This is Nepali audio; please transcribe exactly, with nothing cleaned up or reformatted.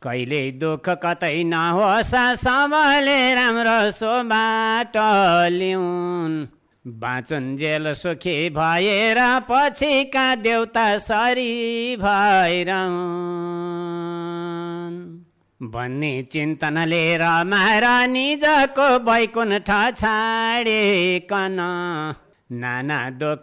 कहिले दुःख कतै नहोस् सबले राम्रो सो बाटो लिउन् बाँचुन्जेल सुखी भएर पछिका देउता सरी भइरहन् भन्ने चिन्तनले रमाएर निजको बैकुण्ठ छाडिकन नाना दुःख